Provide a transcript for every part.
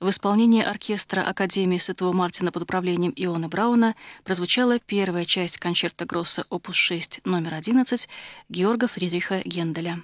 В исполнении оркестра Академии Святого Мартина под управлением Ионы Брауна прозвучала первая часть концерта Гросса опус 6 номер 11 Георга Фридриха Генделя.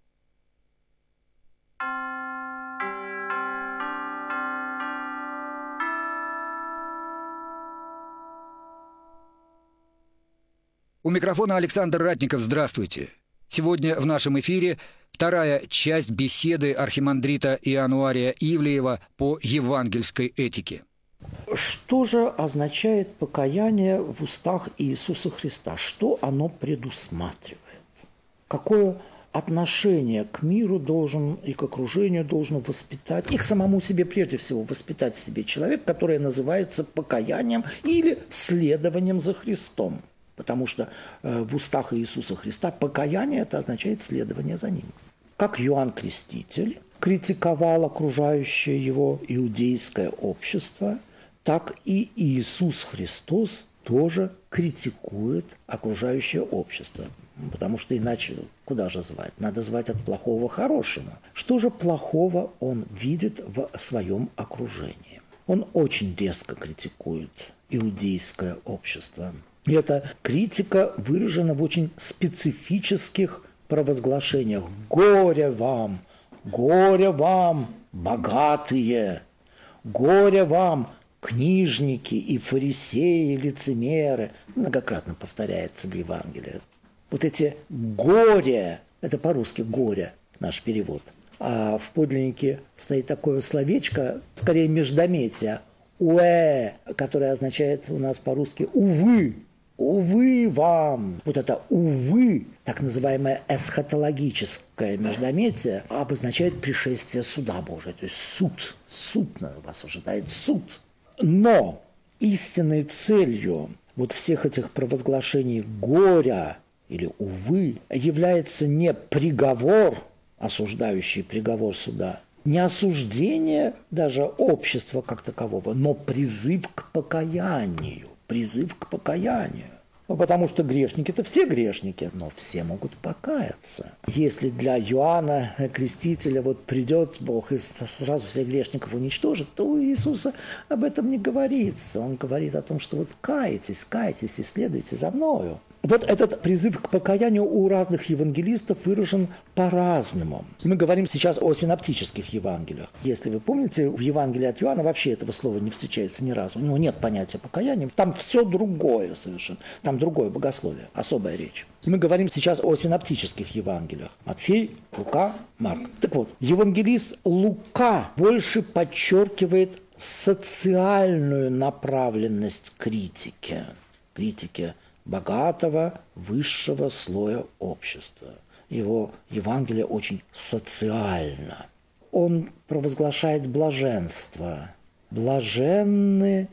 У микрофона Александр Ратников. Здравствуйте. Сегодня в нашем эфире вторая часть беседы архимандрита Иануария Ивлеева по евангельской этике. Что же означает покаяние в устах Иисуса Христа? Что оно предусматривает? Какое отношение к миру должен и к окружению должен воспитать, и к самому себе прежде всего воспитать в себе человек, которое называется покаянием или следованием за Христом? Потому что в устах Иисуса Христа покаяние – это означает следование за Ним. Как Иоанн Креститель критиковал окружающее его иудейское общество, так и Иисус Христос тоже критикует окружающее общество. Потому что иначе куда же звать? Надо звать от плохого хорошему. Что же плохого он видит в своем окружении? Он очень резко критикует иудейское общество. И эта критика выражена в очень специфических провозглашениях. Горе вам, богатые! Горе вам, книжники и фарисеи, лицемеры! Многократно повторяется в Евангелии. Вот эти горе, это по-русски горе, наш перевод. А в подлиннике стоит такое словечко, скорее междометие, уэ, которое означает у нас по-русски увы. Увы вам! Вот это увы, так называемое эсхатологическое междометие, обозначает пришествие суда Божия, то есть суд. Суд на вас ожидает суд. Но истинной целью вот всех этих провозглашений горя или увы является не приговор, осуждающий приговор суда, не осуждение даже общества как такового, но призыв к покаянию. Призыв к покаянию. Потому что грешники-то все грешники, но все могут покаяться. Если для Иоанна Крестителя вот придет Бог и сразу всех грешников уничтожит, то у Иисуса об этом не говорится. Он говорит о том, что вот кайтесь и следуйте за мною. Вот этот призыв к покаянию у разных евангелистов выражен по-разному. Мы говорим сейчас о синоптических Евангелиях. Если вы помните, в Евангелии от Иоанна вообще этого слова не встречается ни разу. У него нет понятия покаяния. Там все другое совершенно. Там другое богословие, особая речь. Мы говорим сейчас о синоптических Евангелиях. Матфей, Лука, Марк. Так вот, евангелист Лука больше подчеркивает социальную направленность критики. Критики богатого, высшего слоя общества. Его Евангелие очень социально. Он провозглашает блаженство. Блаженны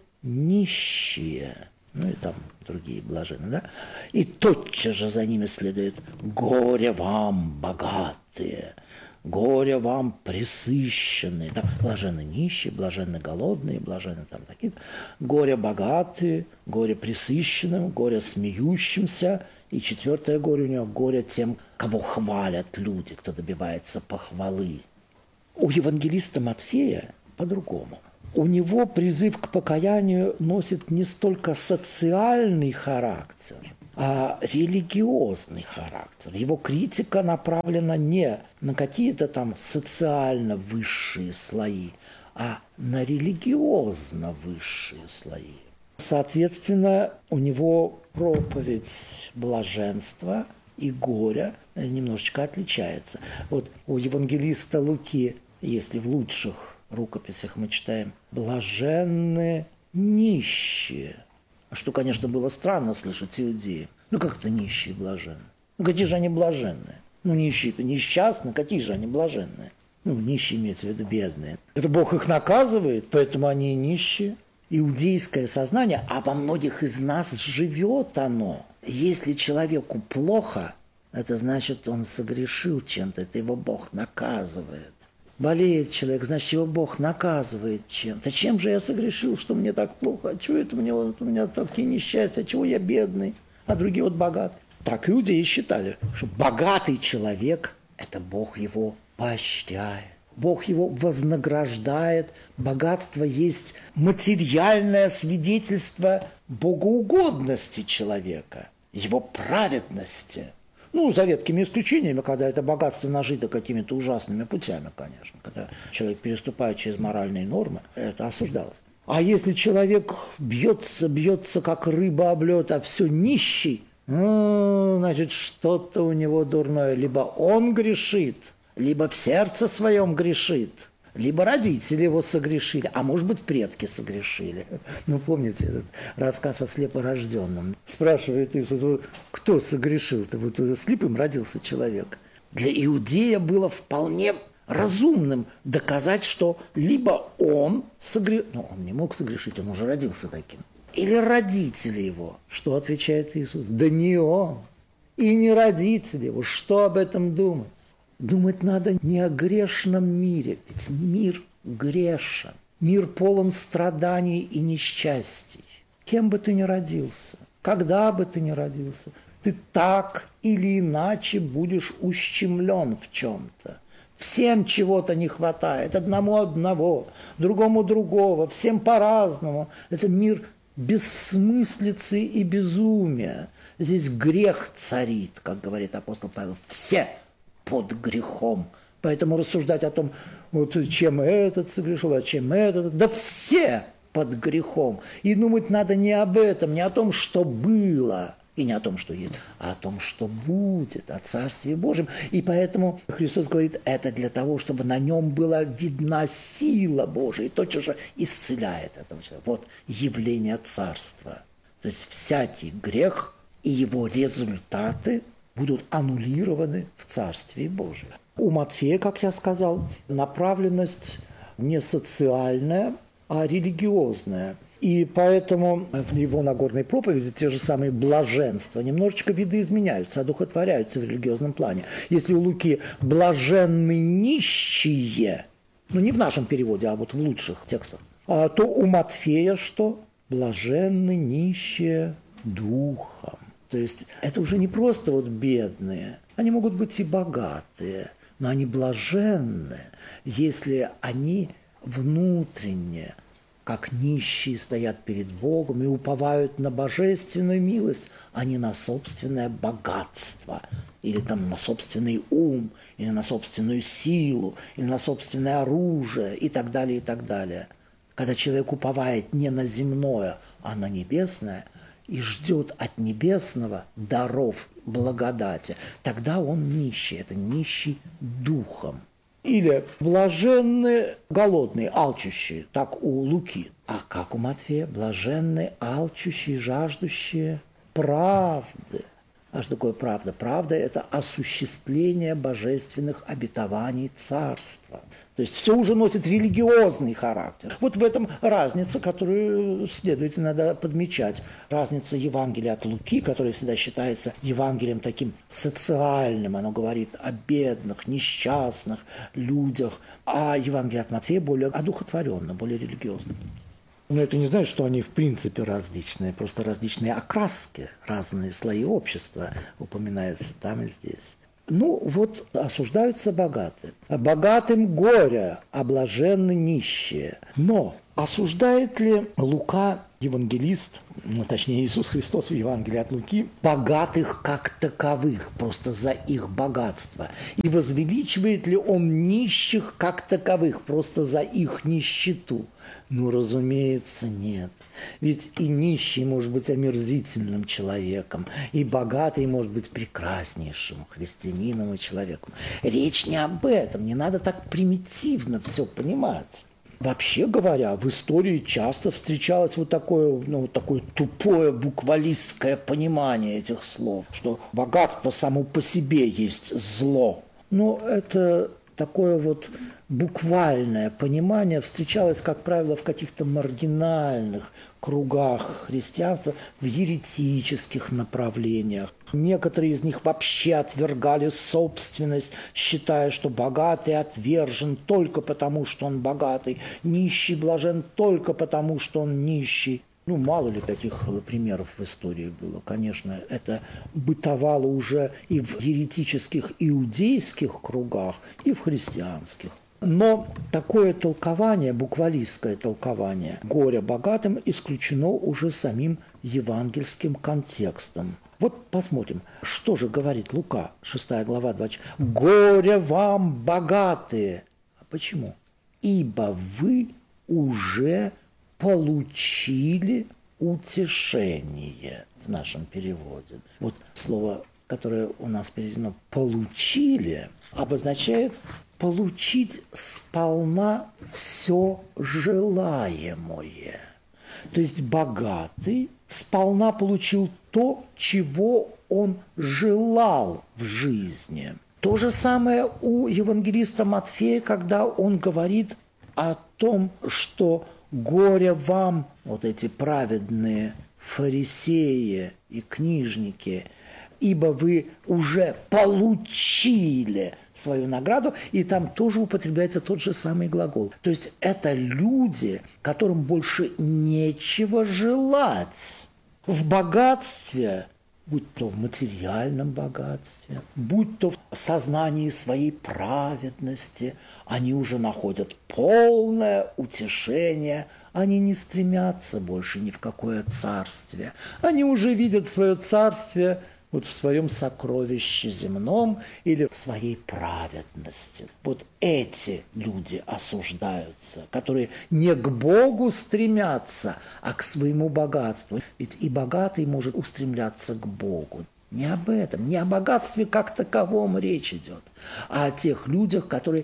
нищие. Ну и там другие блаженны, да? И тотчас же за ними следует «Горе вам, богатые! Горе вам, пресыщенные!» Там блаженны нищие, блаженны голодные, блаженны там такие. Горе богатые, горе пресыщенным, горе смеющимся. И четвертое горе у него – горе тем, кого хвалят люди, кто добивается похвалы. У евангелиста Матфея по-другому. У него призыв к покаянию носит не столько социальный характер, а религиозный характер. Его критика направлена не на какие-то там социально высшие слои, а на религиозно высшие слои. Соответственно, у него проповедь блаженства и горя немножечко отличается. Вот у евангелиста Луки, если в лучших рукописях мы читаем «блаженны нищие», что, конечно, было странно слышать иудеи. Ну, как это нищие блаженны? Ну, какие же они блаженные? Ну, нищие-то несчастны, какие же они блаженные? Ну, нищие имеется в виду бедные. Это Бог их наказывает, поэтому они и нищие. Иудейское сознание, а во многих из нас живет оно. Если человеку плохо, это значит, он согрешил чем-то, это его Бог наказывает. Болеет человек, значит, его Бог наказывает чем-то. Чем же я согрешил, что мне так плохо? А чего это мне, вот, у меня такие несчастья? Чего я бедный, а другие вот богатые? Так иудеи считали, что богатый человек – это Бог его поощряет. Бог его вознаграждает. Богатство есть материальное свидетельство богоугодности человека, его праведности. Ну, за редкими исключениями, когда это богатство нажито какими-то ужасными путями, конечно. Когда человек переступает через моральные нормы, это осуждалось. А если человек бьется, как рыба об лед, а все нищий, значит, что-то у него дурное. Либо он грешит, либо в сердце своем грешит, либо родители его согрешили, а может быть, предки согрешили. Ну, помните этот рассказ о слепорожденном? Спрашивает Иисус, кто согрешил-то? Вот слепым родился человек. Для иудея было вполне разумным доказать, что либо он согрешил, но он не мог согрешить, он уже родился таким, или родители его. Что отвечает Иисус? Да не он и не родители его. Что об этом думать? Думать надо не о грешном мире, ведь мир грешен. Мир полон страданий и несчастий. Кем бы ты ни родился, когда бы ты ни родился, ты так или иначе будешь ущемлен в чем-то. Всем чего-то не хватает, одному одного, другому другого, всем по-разному. Это мир бессмыслицы и безумия. Здесь грех царит, как говорит апостол Павел, все под грехом. Поэтому рассуждать о том, вот чем этот согрешил, а чем этот, да все под грехом. И думать надо не об этом, не о том, что было, и не о том, что есть, а о том, что будет, о Царстве Божьем. И поэтому Христос говорит, это для того, чтобы на нем была видна сила Божия, и тотчас же исцеляет этого человека. Вот явление Царства. То есть всякий грех и его результаты будут аннулированы в Царстве Божьем. У Матфея, как я сказал, направленность не социальная, а религиозная. И поэтому в его Нагорной проповеди те же самые блаженства немножечко видоизменяются, одухотворяются в религиозном плане. Если у Луки «блаженны нищие», ну не в нашем переводе, а вот в лучших текстах, то у Матфея что? «Блаженны нищие духом». То есть это уже не просто вот бедные, они могут быть и богатые, но они блаженны, если они внутренне, как нищие, стоят перед Богом и уповают на божественную милость, а не на собственное богатство, или там на собственный ум, или на собственную силу, или на собственное оружие, и так далее, и так далее. Когда человек уповает не на земное, а на небесное, и ждет от небесного даров благодати, тогда он нищий, это нищий духом. Или блаженны голодные, алчущие, так у Луки. А как у Матфея? Блаженны алчущие, жаждущие правды. А что такое правда? Правда – это осуществление божественных обетований Царства. То есть все уже носит религиозный характер. Вот в этом разница, которую следует иногда подмечать. Разница Евангелия от Луки, которое всегда считается Евангелием таким социальным. Оно говорит о бедных, несчастных людях. А Евангелие от Матфея более одухотворенно, более религиозно. Но это не значит, что они в принципе различные, просто различные окраски, разные слои общества упоминаются там и здесь. Ну, вот осуждаются богатые. Богатым горе, а блаженны нищие. Но осуждает ли Лука, евангелист, точнее Иисус Христос в Евангелии от Луки, богатых как таковых, просто за их богатство? И возвеличивает ли он нищих как таковых, просто за их нищету? Ну, разумеется, нет. Ведь и нищий может быть омерзительным человеком, и богатый может быть прекраснейшим христианином и человеком. Речь не об этом, не надо так примитивно все понимать. Вообще говоря, в истории часто встречалось вот такое, такое тупое буквалистское понимание этих слов, что богатство само по себе есть зло. Но это такое вот буквальное понимание встречалось, как правило, в каких-то маргинальных кругах христианства, в еретических направлениях. Некоторые из них вообще отвергали собственность, считая, что богатый отвержен только потому, что он богатый, нищий блажен только потому, что он нищий. Мало ли таких примеров в истории было. Конечно, это бытовало уже и в еретических иудейских кругах, и в христианских. Но такое толкование, буквалистское толкование горя богатым исключено уже самим евангельским контекстом. Вот посмотрим, что же говорит Лука, 6 глава, 20. «Горе вам, богатые!» А почему? «Ибо вы уже получили утешение» в нашем переводе. Вот слово, которое у нас переведено «получили», обозначает получить сполна все желаемое. То есть богатый сполна получил то, чего он желал в жизни. То же самое у евангелиста Матфея, когда он говорит о том, что горе вам, вот эти праведные фарисеи и книжники, ибо вы уже получили свою награду, и там тоже употребляется тот же самый глагол. То есть это люди, которым больше нечего желать в богатстве, будь то в материальном богатстве, будь то в сознании своей праведности, они уже находят полное утешение, они не стремятся больше ни в какое царствие, они уже видят свое царствие вот в своем сокровище земном или в своей праведности. Вот эти люди осуждаются, которые не к Богу стремятся, а к своему богатству. Ведь и богатый может устремляться к Богу. Не об этом, не о богатстве как таковом речь идет, а о тех людях, которые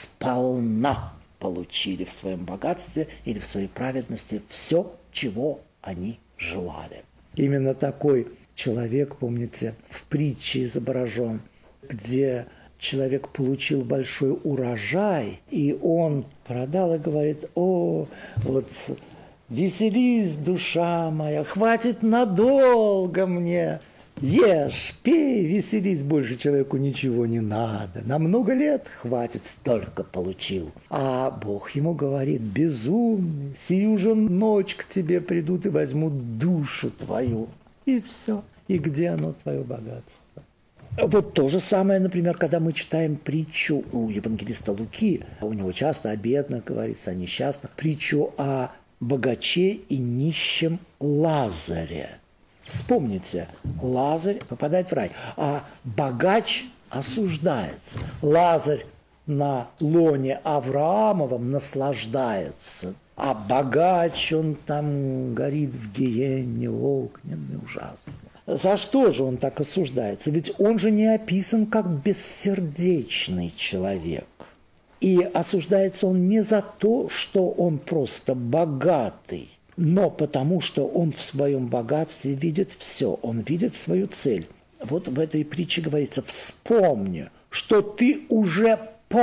сполна получили в своем богатстве или в своей праведности все, чего они желали. Именно такой человек, помните, в притче изображен, где человек получил большой урожай, и он продал и говорит: «О, вот веселись, душа моя, хватит надолго мне, ешь, пей, веселись, больше человеку ничего не надо, на много лет хватит, столько получил». А Бог ему говорит: «Безумный, сию же ночь к тебе придут и возьмут душу твою». И все. И где оно, твое богатство? Вот то же самое, например, когда мы читаем притчу у евангелиста Луки, у него часто о бедных говорится, о несчастных, притчу о богаче и нищем Лазаре. Вспомните, Лазарь попадает в рай, а богач осуждается. Лазарь на лоне Авраамовом наслаждается, а богач, он там горит в гиене огненной, ужасно. За что же он так осуждается? Ведь он же не описан как бессердечный человек. И осуждается он не за то, что он просто богатый, но потому, что он в своем богатстве видит все, он видит свою цель. Вот в этой притче говорится: «Вспомни, что ты уже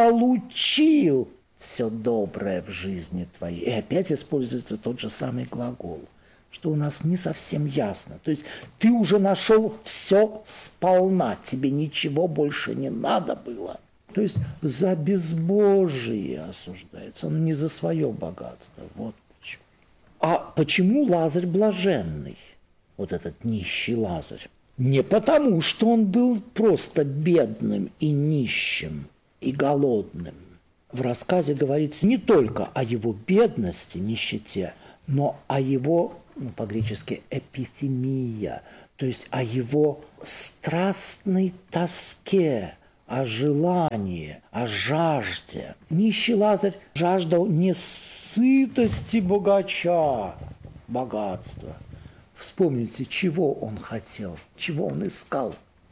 получил все доброе в жизни твоей». И опять используется тот же самый глагол, что у нас не совсем ясно. То есть ты уже нашел все сполна, тебе ничего больше не надо было. То есть за безбожие осуждается, он не за свое богатство. Вот почему. А почему Лазарь блаженный, вот этот нищий Лазарь? Не потому, что он был просто бедным и нищим, и голодным. В рассказе говорится не только о его бедности, нищете, но о его, по-гречески, эпифемия, то есть о его страстной тоске, о желании, о жажде. Нищий Лазарь жаждал не сытости богача, богатства. Вспомните, чего он хотел, чего он искал.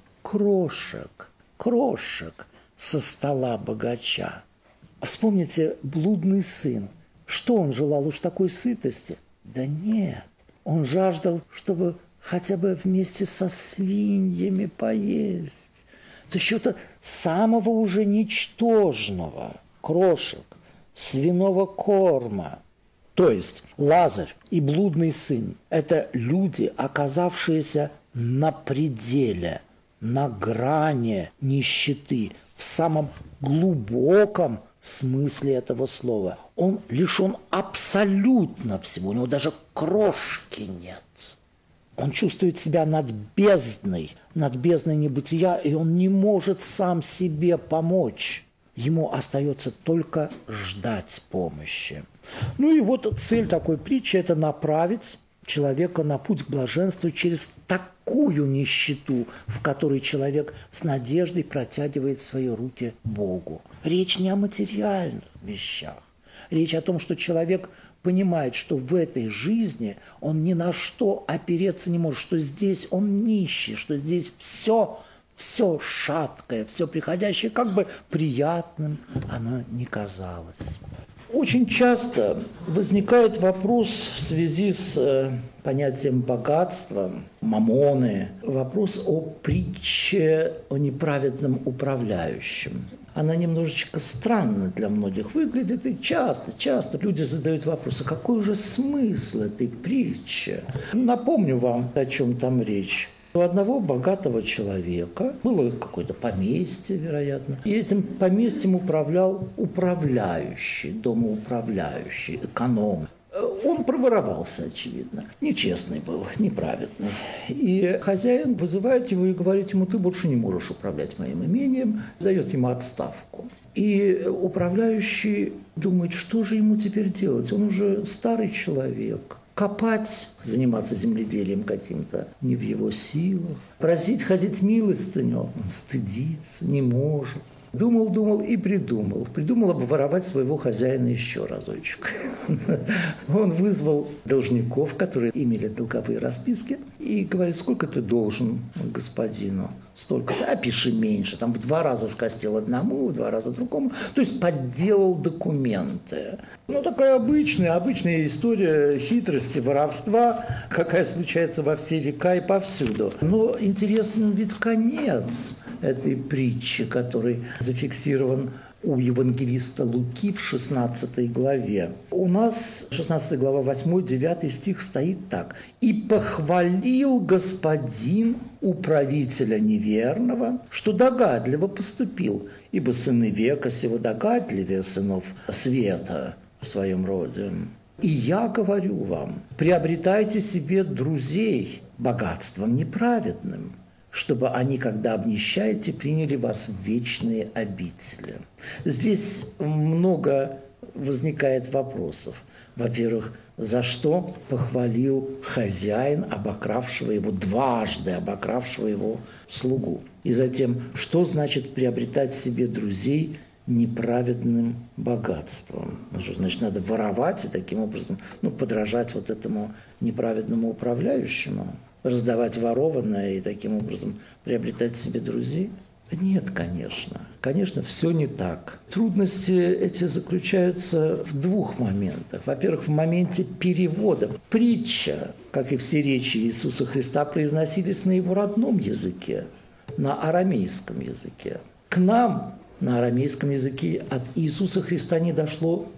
Крошек со стола богача. Вспомните, блудный сын. Что он желал, уж такой сытости? Да нет, он жаждал, чтобы хотя бы вместе со свиньями поесть. То есть что-то самого уже ничтожного, крошек, свиного корма. То есть Лазарь и блудный сын – это люди, оказавшиеся на пределе, на грани нищеты, в самом глубоком смысле этого слова. Он лишен абсолютно всего, у него даже крошки нет. Он чувствует себя над бездной небытия, и он не может сам себе помочь. ему остается только ждать помощи. Ну и вот цель такой притчи – это направить человека на путь к блаженству через такую нищету, в которой человек с надеждой протягивает свои руки Богу. Речь не о материальных вещах. Речь о том, что человек понимает, что в этой жизни он ни на что опереться не может, что здесь он нищий, что здесь все шаткое, все приходящее, как бы приятным оно ни казалось. Очень часто возникает вопрос в связи с понятием богатства, мамоны, вопрос о притче о неправедном управляющем. Она немножечко странно для многих выглядит, и часто люди задают вопрос, а какой же смысл этой притчи? Напомню вам, о чем там речь. У одного богатого человека было какое-то поместье, вероятно, и этим поместьем управлял управляющий, домоуправляющий, эконом. Он проворовался, очевидно. Нечестный был, неправедный. И хозяин вызывает его и говорит ему: ты больше не можешь управлять моим имением, дает ему отставку. И управляющий думает, что же ему теперь делать? Он уже старый человек. Копать, заниматься земледелием каким-то не в его силах. Просить ходить милостыню, он стыдится, не может. Думал и придумал. Придумал обворовать своего хозяина еще разочек. Он вызвал должников, которые имели долговые расписки, и говорит: сколько ты должен господину? Столько-то, опиши меньше. Там в 2 раза скостил одному, в 2 раза другому. То есть подделал документы. Ну, такая обычная история хитрости, воровства, какая случается во все века и повсюду. Но интересен ведь конец этой притчи, который зафиксирован у евангелиста Луки в 16 главе. У нас 16 глава 8-9 стих стоит так. «И похвалил господин управителя неверного, что догадливо поступил, ибо сыны века сего догадливее сынов света в своем роде. И я говорю вам, приобретайте себе друзей богатством неправедным, чтобы они, когда обнищаете, приняли вас в вечные обители». Здесь много возникает вопросов. Во-первых, за что похвалил хозяин, обокравшего его, дважды обокравшего его слугу? И затем, что значит приобретать себе друзей неправедным богатством? Ну, что значит, надо воровать и таким образом подражать вот этому неправедному управляющему? Раздавать ворованное и таким образом приобретать себе друзей? Нет, конечно. Конечно, все не так. Трудности эти заключаются в 2 моментах. Во-первых, в моменте перевода. Притча, как и все речи Иисуса Христа, произносились на его родном языке, на арамейском языке. К нам на арамейском языке от Иисуса Христа не дошло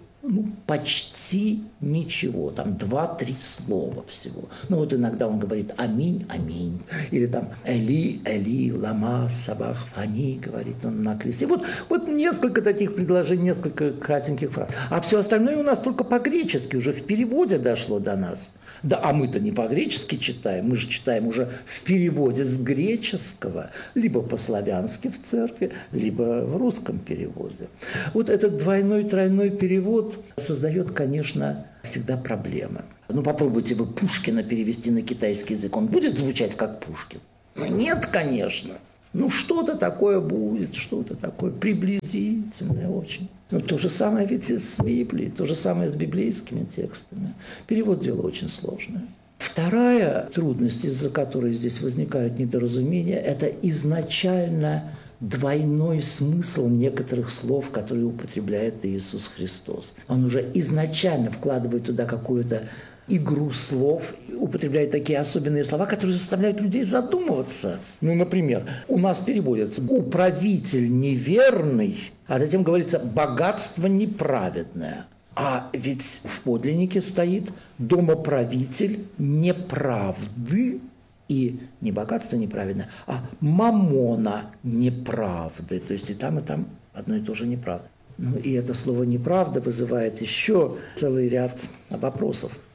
почти ничего, там 2-3 слова всего. Вот иногда он говорит «Аминь, аминь», или там «Эли, Эли, лама сабахфани», говорит он на кресте. Вот несколько таких предложений, несколько кратеньких фраз. А все остальное у нас только по-гречески, уже в переводе дошло до нас. Да, а мы-то не по-гречески читаем, мы же читаем уже в переводе с греческого, либо по-славянски в церкви, либо в русском переводе. Вот этот двойной-тройной перевод создает, конечно, всегда проблемы. Попробуйте вы Пушкина перевести на китайский язык, он будет звучать как Пушкин? Нет, конечно. Что-то такое будет, что-то такое приблизительное очень. То же самое ведь и с Библией, то же самое с библейскими текстами. Перевод – дело очень сложное. Вторая трудность, из-за которой здесь возникают недоразумения, это изначально двойной смысл некоторых слов, которые употребляет Иисус Христос. Он уже изначально вкладывает туда какую-то игру слов, употребляет такие особенные слова, которые заставляют людей задумываться. Например, у нас переводится «управитель неверный», а затем говорится «богатство неправедное». А ведь в подлиннике стоит «домоправитель неправды», и не богатство неправедное, а мамона неправды. То есть и там одно и то же неправда. И это слово «неправда» вызывает еще целый ряд вопросов.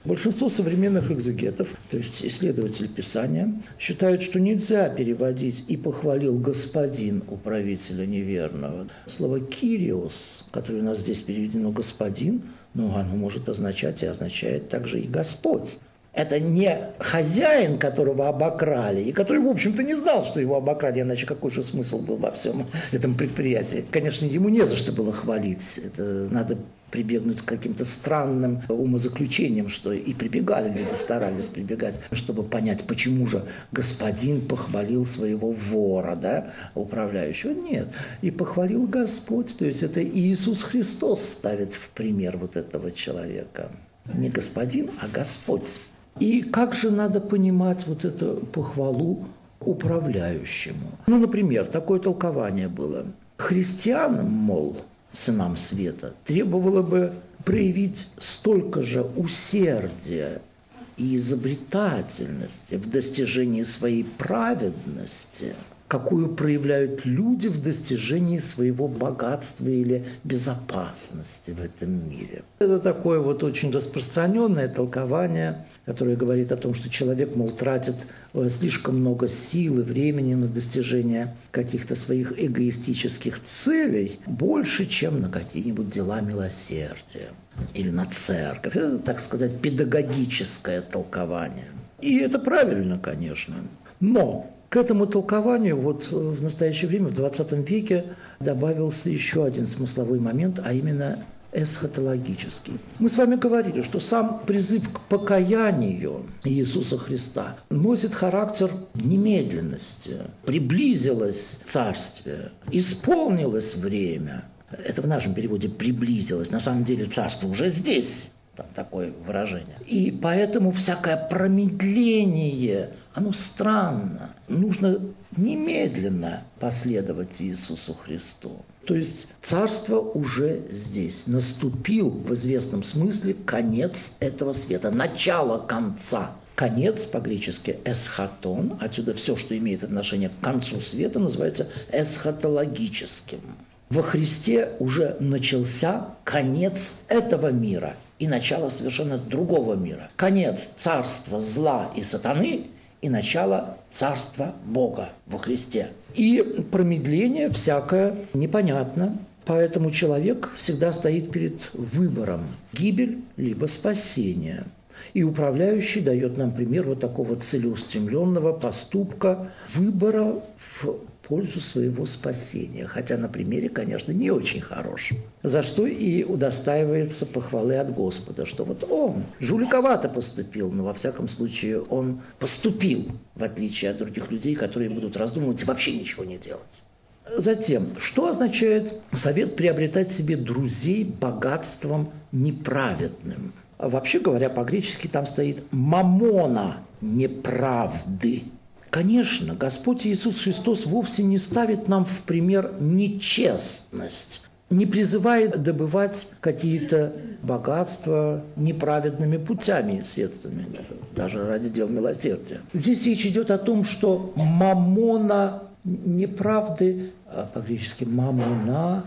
Большинство современных экзегетов, то есть исследователи Писания, считают, что нельзя переводить «и похвалил господин управителя неверного». Слово «кириос», которое у нас здесь переведено «господин», оно может означать и означает также и «Господь». Это не хозяин, которого обокрали, и который, в общем-то, не знал, что его обокрали, иначе какой же смысл был во всем этом предприятии. Конечно, ему не за что было хвалить. Это надо прибегнуть к каким-то странным умозаключениям, что и прибегали люди, старались прибегать, чтобы понять, почему же господин похвалил своего вора, да, управляющего. Нет, и похвалил Господь, то есть это Иисус Христос ставит в пример вот этого человека. Не господин, а Господь. И как же надо понимать вот эту похвалу управляющему? Ну, например, такое толкование было. Христианам, мол, сынам света, требовало бы проявить столько же усердия и изобретательности в достижении своей праведности, какую проявляют люди в достижении своего богатства или безопасности в этом мире. Это такое вот очень распространенное толкование, которое говорит о том, что человек, мол, тратит слишком много сил и времени на достижение каких-то своих эгоистических целей больше, чем на какие-нибудь дела милосердия или на церковь. Это, так сказать, педагогическое толкование. И это правильно, конечно. Но к этому толкованию вот в настоящее время, в 20 веке, добавился еще один смысловой момент, а именно эсхатологический. Мы с вами говорили, что сам призыв к покаянию Иисуса Христа носит характер немедленности. Приблизилось царствие, исполнилось время. Это в нашем переводе «приблизилось». На самом деле царство уже здесь. Там такое выражение. И поэтому всякое промедление, оно странно. Нужно немедленно последовать Иисусу Христу. То есть царство уже здесь. Наступил в известном смысле конец этого света, начало конца. Конец по-гречески эсхатон, отсюда все, что имеет отношение к концу света, называется эсхатологическим. Во Христе уже начался конец этого мира и начало совершенно другого мира. Конец царства зла и сатаны и начало царства Бога во Христе. И промедление всякое непонятно, поэтому человек всегда стоит перед выбором – гибель либо спасение. И управляющий дает нам пример вот такого целеустремленного поступка, выбора в пользу своего спасения. Хотя на примере, конечно, не очень хорош. За что и удостаивается похвалы от Господа, что вот он жуликовато поступил, но во всяком случае он поступил, в отличие от других людей, которые будут раздумывать и вообще ничего не делать. Затем, что означает совет приобретать себе друзей богатством неправедным? Вообще говоря, по-гречески там стоит «маммона» – неправды. Конечно, Господь Иисус Христос вовсе не ставит нам в пример нечестность, не призывает добывать какие-то богатства неправедными путями и средствами, даже ради дел милосердия. Здесь речь идет о том, что маммона неправды, по-гречески маммона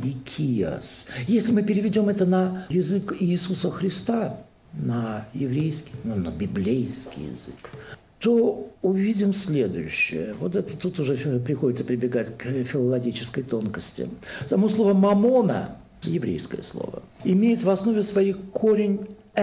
адикиас. Если мы переведем это на язык Иисуса Христа, на еврейский, на библейский язык, то увидим следующее. Вот это тут уже приходится прибегать к филологической тонкости. Само слово «мамона», еврейское слово, имеет в основе своей корень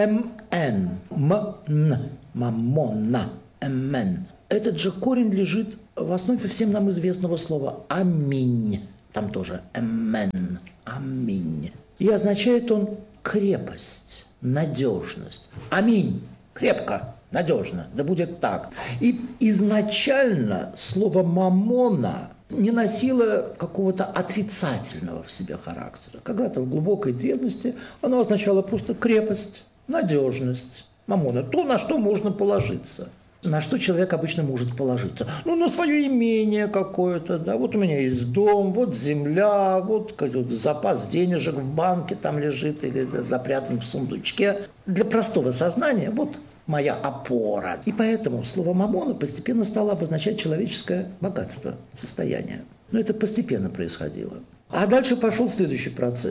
«мн», «мн», «мамона», «мн». Этот же корень лежит в основе всем нам известного слова «аминь». Там тоже «мн», «аминь». И означает он крепость, надежность. «Аминь», крепко. Надежно, да будет так. И изначально слово «маммона» не носило какого-то отрицательного в себе характера. Когда-то в глубокой древности оно означало просто крепость, надежность. Маммона – то, на что можно положиться. На что человек обычно может положиться? Ну, на свое имение какое-то, да. Вот у меня есть дом, вот земля, вот запас денежек в банке там лежит или запрятан в сундучке. Для простого сознания вот моя опора. И поэтому слово «маммона» постепенно стало обозначать человеческое богатство, состояние. Но это постепенно происходило. А дальше пошел следующий процесс.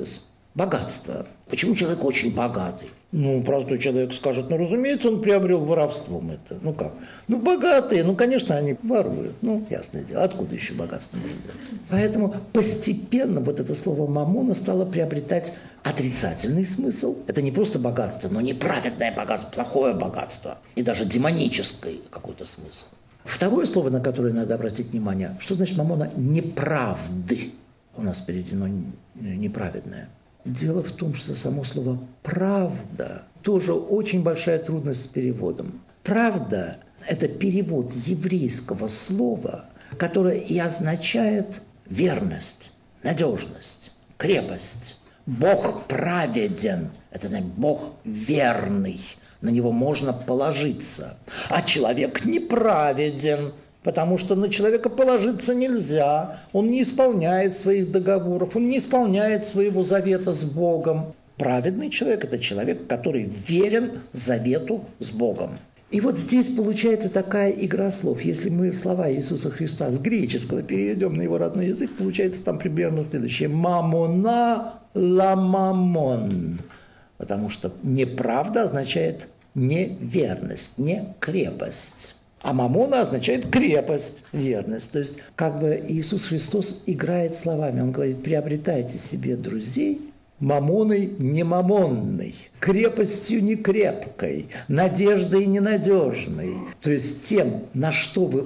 Богатство. Почему человек очень богатый? Простой человек скажет, разумеется, он приобрел воровством это. Как? Богатые, конечно, они воруют. Ясное дело, откуда еще богатство может взяться? Поэтому постепенно вот это слово «маммона» стало приобретать отрицательный смысл. Это не просто богатство, но неправедное богатство, плохое богатство. И даже демонический какой-то смысл. Второе слово, на которое надо обратить внимание, что значит «маммона» неправды. У нас переведено неправедное. Дело в том, что само слово «правда» тоже очень большая трудность с переводом. «Правда» – это перевод еврейского слова, которое и означает верность, надежность, крепость. Бог праведен – это значит Бог верный, на него можно положиться. А человек неправеден, потому что на человека положиться нельзя. Он не исполняет своих договоров, он не исполняет своего завета с Богом. Праведный человек – это человек, который верен завету с Богом. И вот здесь получается такая игра слов. Если мы слова Иисуса Христа с греческого переведем на его родной язык, получается там примерно следующее. «Мамона ла мамон». Потому что неправда означает неверность, не крепость. А мамона означает крепость, верность. То есть Иисус Христос играет словами. Он говорит, приобретайте себе друзей мамоной не мамонной, крепостью не крепкой, надеждой ненадежной. То есть тем, на что вы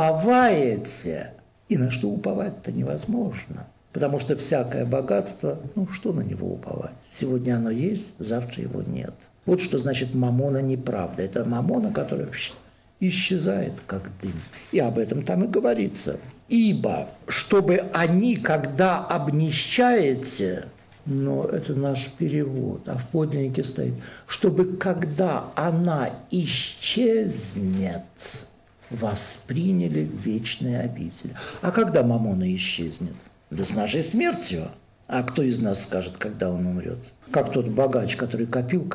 уповаете, и на что уповать-то невозможно. Потому что всякое богатство, что на него уповать? Сегодня оно есть, завтра его нет. Вот что значит мамона неправда. Это мамона, которая исчезает, как дым. И об этом там и говорится. Ибо, чтобы они, когда обнищаете, но это наш перевод, а в подлиннике стоит, чтобы, когда она исчезнет, восприняли вечные обители. А когда мамона исчезнет? Да с нашей смертью. А кто из нас скажет, когда он умрет? Как тот богач, который копил,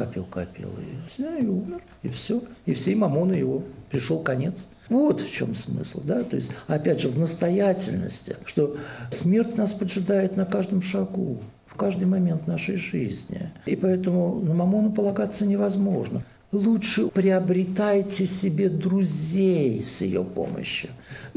и умер, и все. И всей мамоны его пришел конец. Вот в чем смысл, да? То есть, опять же, в настоятельности, что смерть нас поджидает на каждом шагу, в каждый момент нашей жизни. И поэтому на мамону полагаться невозможно. Лучше приобретайте себе друзей с ее помощью.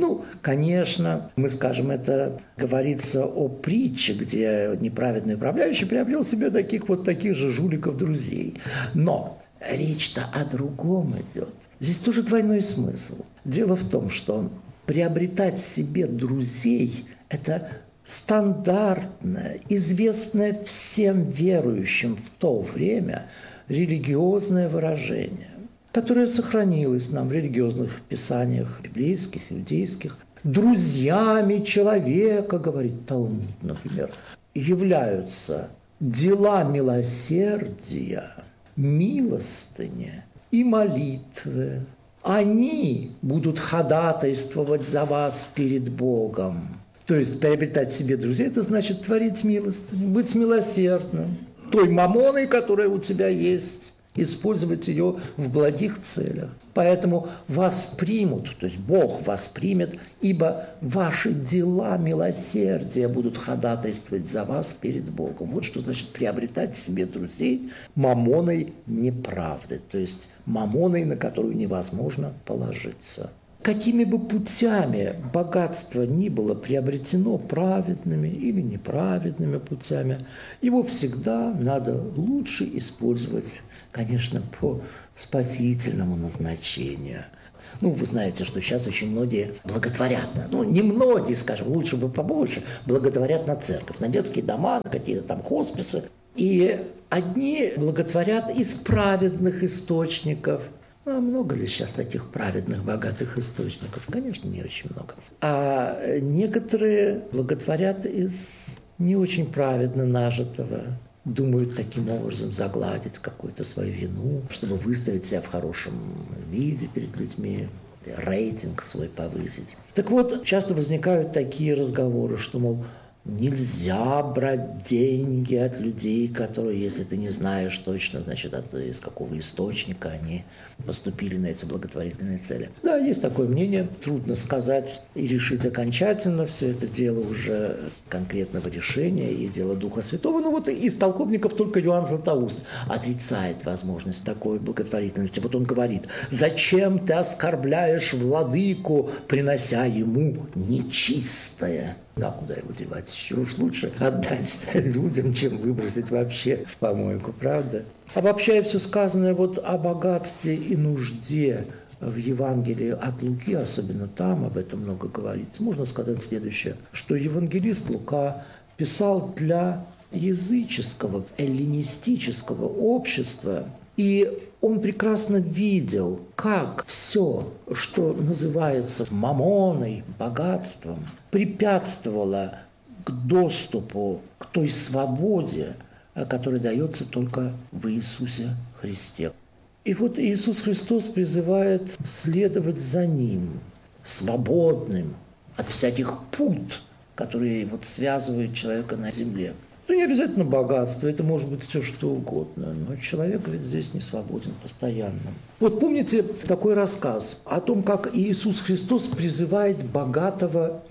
Конечно, мы скажем, это говорится о притче, где неправедный управляющий приобрел себе таких же жуликов-друзей. Но речь-то о другом идет. Здесь тоже двойной смысл. Дело в том, что приобретать себе друзей – это стандартное, известное всем верующим в то время религиозное выражение, которое сохранилось нам в религиозных писаниях библейских, иудейских. Друзьями человека, говорит Талмуд, например, являются дела милосердия, милостыни и молитвы. Они будут ходатайствовать за вас перед Богом. То есть приобретать себе друзей – это значит творить милостыню, быть милосердным. Той мамоной, которая у тебя есть, использовать ее в благих целях. Поэтому вас примут, то есть Бог вас примет, ибо ваши дела милосердия будут ходатайствовать за вас перед Богом. Вот что значит приобретать себе друзей мамоной неправды, то есть мамоной, на которую невозможно положиться. Какими бы путями богатство ни было приобретено, праведными или неправедными путями, его всегда надо лучше использовать, конечно, по спасительному назначению. Вы знаете, что сейчас очень многие благотворят, не многие, скажем, лучше бы побольше, благотворят на церковь, на детские дома, на какие-то там хосписы. И одни благотворят из праведных источников. А много ли сейчас таких праведных, богатых источников? Конечно, не очень много. А некоторые благотворят из не очень праведно нажитого. Думают таким образом загладить какую-то свою вину, чтобы выставить себя в хорошем виде перед людьми, рейтинг свой повысить. Так вот, часто возникают такие разговоры, что, Нельзя брать деньги от людей, которые, если ты не знаешь точно, значит, из какого источника они поступили на эти благотворительные цели. Да, есть такое мнение. Трудно сказать и решить окончательно. Все это дело уже конкретного решения и дело Духа Святого. Но вот из толковников только Иоанн Златоуст отрицает возможность такой благотворительности. Вот он говорит: «Зачем ты оскорбляешь владыку, принося ему нечистое?» Да, куда его девать? Еще уж лучше отдать людям, чем выбросить вообще в помойку, правда? Обобщая все сказанное вот о богатстве и нужде в Евангелии от Луки, особенно там об этом много говорится, можно сказать следующее, что евангелист Лука писал для языческого, эллинистического общества, и он прекрасно видел, как все, что называется мамоной, богатством, препятствовало к доступу к той свободе, которая дается только в Иисусе Христе. И вот Иисус Христос призывает следовать за Ним, свободным от всяких пут, которые вот связывают человека на земле. Ну, не обязательно богатство, это может быть все что угодно, но человек ведь здесь не свободен постоянно. Вот помните такой рассказ о том, как Иисус Христос призывает богатого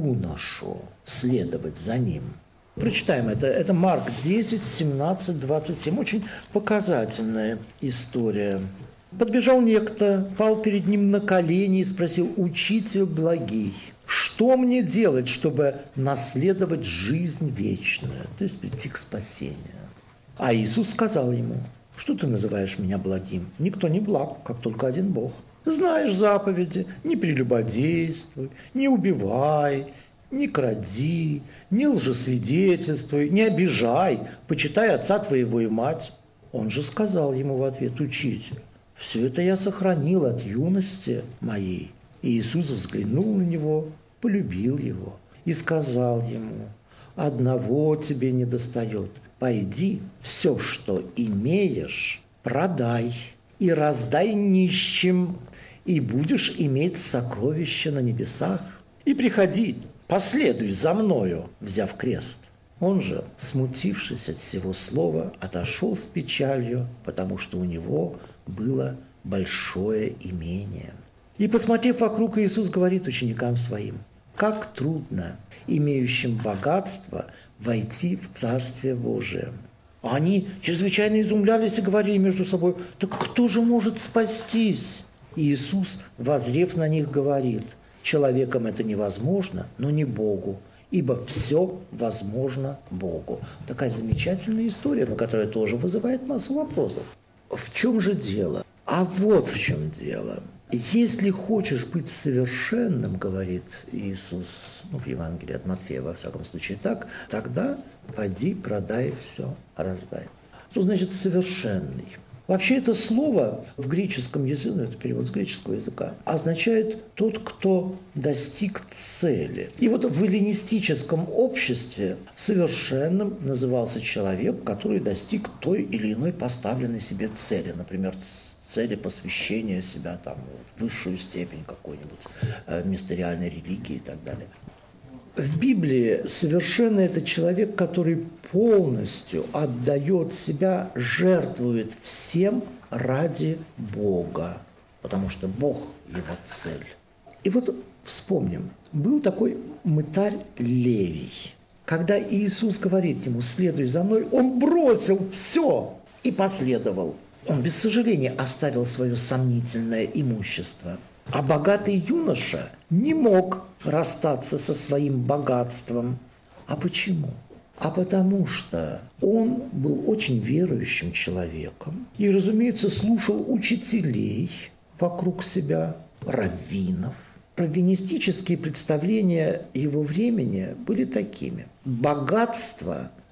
юношу следовать за Ним. Прочитаем это. Это Марк 10, 17, 27. Очень показательная история. Подбежал некто, пал перед ним на колени и спросил: «Учитель благий, что мне делать, чтобы наследовать жизнь вечную?» То есть прийти к спасению. А Иисус сказал ему: «Что ты называешь меня благим? Никто не благ, как только один Бог. Знаешь заповеди: не прелюбодействуй, не убивай, не кради, не лжесвидетельствуй, не обижай, почитай отца твоего и мать». Он же сказал ему в ответ: «Учитель, все это я сохранил от юности моей». И Иисус взглянул на него, полюбил его и сказал ему: «Одного тебе недостает. Пойди, все, что имеешь, продай и раздай нищим, и будешь иметь сокровища на небесах. И приходи, последуй за мною, взяв крест». Он же, смутившись от всего слова, отошел с печалью, потому что у него было большое имение. И, посмотрев вокруг, Иисус говорит ученикам своим: «Как трудно имеющим богатство войти в Царствие Божие». Они чрезвычайно изумлялись и говорили между собой: «Так кто же может спастись?» И Иисус, воззрев на них, говорит: «Человеком это невозможно, но не Богу, ибо все возможно Богу». Такая замечательная история, но которая тоже вызывает массу вопросов. В чем же дело? А вот в чем дело. «Если хочешь быть совершенным, — говорит Иисус, в Евангелии от Матфея, во всяком случае так, — тогда пойди, продай все, раздай». Что значит «совершенный»? Вообще это слово в греческом языке, это перевод с греческого языка, означает «тот, кто достиг цели». И вот в эллинистическом обществе совершенным назывался человек, который достиг той или иной поставленной себе цели, например, цели посвящения себя в высшую степень какой-нибудь мистериальной религии и так далее. В Библии совершенный – это человек, который полностью отдает себя, жертвует всем ради Бога, потому что Бог – его цель. И вот вспомним, был такой мытарь Левий. Когда Иисус говорит ему: «Следуй за мной», он бросил все и последовал. Он без сожаления оставил свое сомнительное имущество. А богатый юноша не мог расстаться со своим богатством. А почему? А потому что он был очень верующим человеком и, разумеется, слушал учителей вокруг себя, раввинов. Раввинистические представления его времени были такими. Богатство